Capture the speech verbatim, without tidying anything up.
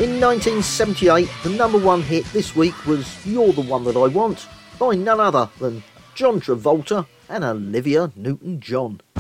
In nineteen seventy-eight, the number one hit this week was You're the One That I Want by none other than John Travolta and Olivia Newton-John.